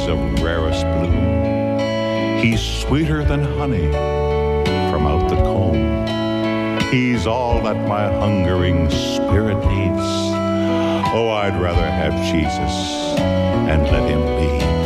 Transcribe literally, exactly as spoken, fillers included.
of rarest bloom. He's sweeter than honey from out the comb. He's all that my hungering spirit needs. Oh, I'd rather have Jesus and let him lead.